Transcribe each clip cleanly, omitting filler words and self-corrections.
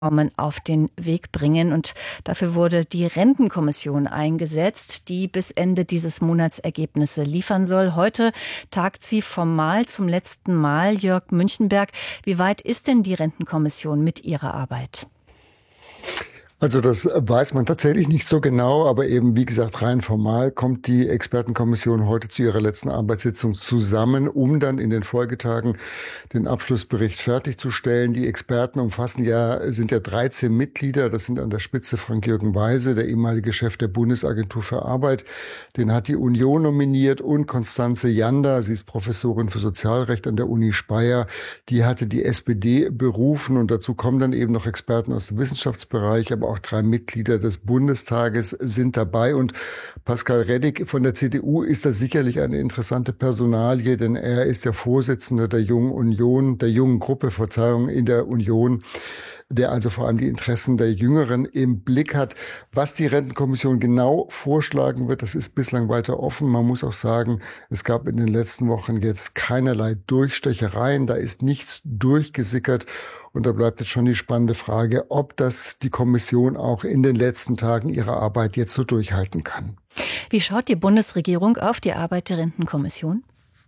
auf den Weg bringen. Und dafür wurde die Rentenkommission eingesetzt, die bis Ende dieses Monats Ergebnisse liefern soll. Heute tagt sie formal zum letzten Mal. Jörg Münchenberg, wie weit ist denn die Rentenkommission mit ihrer Arbeit? Also das weiß man tatsächlich nicht so genau, aber eben wie gesagt rein formal kommt die Expertenkommission heute zu ihrer letzten Arbeitssitzung zusammen, um dann in den Folgetagen den Abschlussbericht fertigzustellen. Die Experten sind ja 13 Mitglieder, das sind an der Spitze Frank-Jürgen Weise, der ehemalige Chef der Bundesagentur für Arbeit, den hat die Union nominiert, und Constanze Janda, sie ist Professorin für Sozialrecht an der Uni Speyer, die hatte die SPD berufen, und dazu kommen dann eben noch Experten aus dem Wissenschaftsbereich, aber auch 3 Mitglieder des Bundestages sind dabei. Und Pascal Reddig von der CDU ist da sicherlich eine interessante Personalie, denn er ist der Vorsitzende der jungen Gruppe in der Union, der also vor allem die Interessen der Jüngeren im Blick hat. Was die Rentenkommission genau vorschlagen wird, das ist bislang weiter offen. Man muss auch sagen, es gab in den letzten Wochen jetzt keinerlei Durchstechereien, da ist nichts durchgesickert. Und da bleibt jetzt schon die spannende Frage, ob das die Kommission auch in den letzten Tagen ihrer Arbeit jetzt so durchhalten kann. Wie schaut die Bundesregierung auf die Arbeit der Rentenkommission?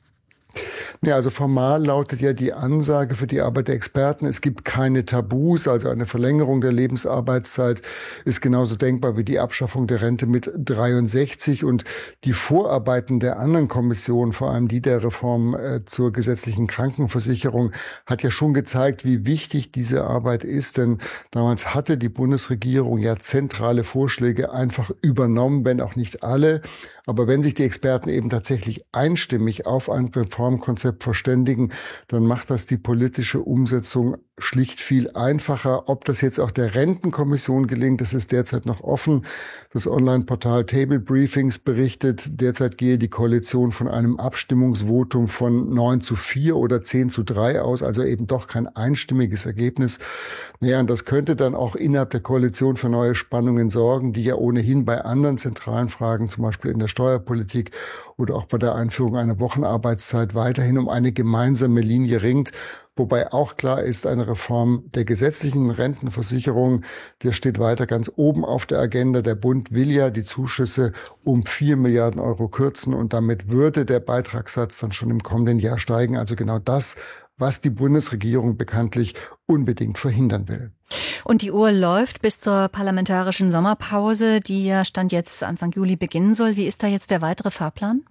Ja, also formal lautet ja die Ansage für die Arbeit der Experten, es gibt keine Tabus, also eine Verlängerung der Lebensarbeitszeit ist genauso denkbar wie die Abschaffung der Rente mit 63, und die Vorarbeiten der anderen Kommissionen, vor allem die der Reform zur gesetzlichen Krankenversicherung, hat ja schon gezeigt, wie wichtig diese Arbeit ist, denn damals hatte die Bundesregierung ja zentrale Vorschläge einfach übernommen, wenn auch nicht alle. Aber wenn sich die Experten eben tatsächlich einstimmig auf ein Reformkonzept verständigen, dann macht das die politische Umsetzung schlicht viel einfacher. Ob das jetzt auch der Rentenkommission gelingt, das ist derzeit noch offen. Das Online-Portal Table Briefings berichtet, derzeit gehe die Koalition von einem Abstimmungsvotum von 9:4 oder 10:3 aus, also eben doch kein einstimmiges Ergebnis. Naja, und das könnte dann auch innerhalb der Koalition für neue Spannungen sorgen, die ja ohnehin bei anderen zentralen Fragen, zum Beispiel in der Steuerpolitik oder auch bei der Einführung einer Wochenarbeitszeit, weiterhin um eine gemeinsame Linie ringt. Wobei auch klar ist, eine Reform der gesetzlichen Rentenversicherung, der steht weiter ganz oben auf der Agenda. Der Bund will ja die Zuschüsse um 4 Milliarden Euro kürzen, und damit würde der Beitragssatz dann schon im kommenden Jahr steigen. Also genau das, was die Bundesregierung bekanntlich unbedingt verhindern will. Und die Uhr läuft bis zur parlamentarischen Sommerpause, die ja Stand jetzt Anfang Juli beginnen soll. Wie ist da jetzt der weitere Fahrplan?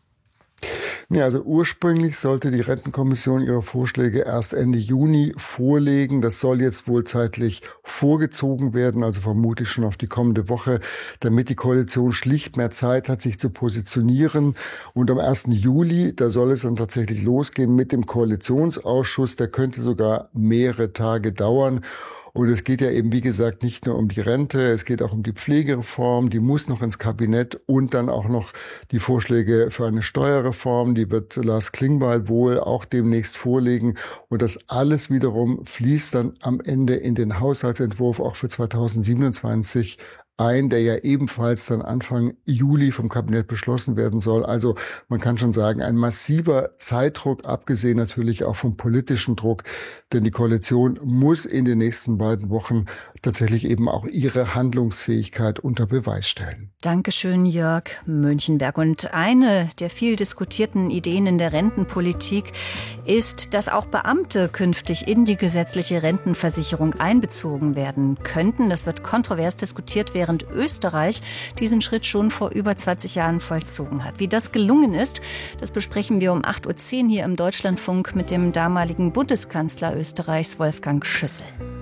Ja, also ursprünglich sollte die Rentenkommission ihre Vorschläge erst Ende Juni vorlegen. Das soll jetzt wohl zeitlich vorgezogen werden, also vermutlich schon auf die kommende Woche, damit die Koalition schlicht mehr Zeit hat, sich zu positionieren. Und am 1. Juli, da soll es dann tatsächlich losgehen mit dem Koalitionsausschuss. Der könnte sogar mehrere Tage dauern. Und es geht ja eben, wie gesagt, nicht nur um die Rente, es geht auch um die Pflegereform, die muss noch ins Kabinett, und dann auch noch die Vorschläge für eine Steuerreform, die wird Lars Klingbeil wohl auch demnächst vorlegen. Und das alles wiederum fließt dann am Ende in den Haushaltsentwurf auch für 2027 ein, der ja ebenfalls dann Anfang Juli vom Kabinett beschlossen werden soll. Also man kann schon sagen, ein massiver Zeitdruck, abgesehen natürlich auch vom politischen Druck, denn die Koalition muss in den nächsten beiden Wochen tatsächlich eben auch ihre Handlungsfähigkeit unter Beweis stellen. Dankeschön, Jörg Münchenberg. Und eine der viel diskutierten Ideen in der Rentenpolitik ist, dass auch Beamte künftig in die gesetzliche Rentenversicherung einbezogen werden könnten. Das wird kontrovers diskutiert, während Österreich diesen Schritt schon vor über 20 Jahren vollzogen hat. Wie das gelungen ist, das besprechen wir um 8:10 Uhr hier im Deutschlandfunk mit dem damaligen Bundeskanzler Österreichs, Wolfgang Schüssel.